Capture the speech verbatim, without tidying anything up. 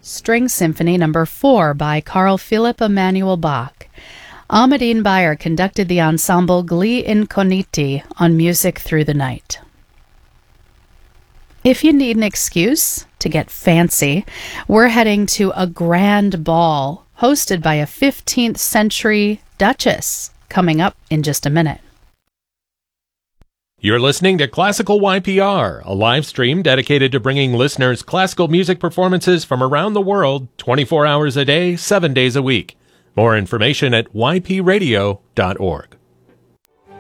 String Symphony Number four by Carl Philipp Emanuel Bach. Ahmadine Bayer conducted the ensemble Gli Incogniti on Music Through the Night. If you need an excuse to get fancy, we're heading to a grand ball hosted by a fifteenth century duchess coming up in just a minute. You're listening to Classical Y P R, a live stream dedicated to bringing listeners classical music performances from around the world twenty-four hours a day, seven days a week. More information at y p radio dot org.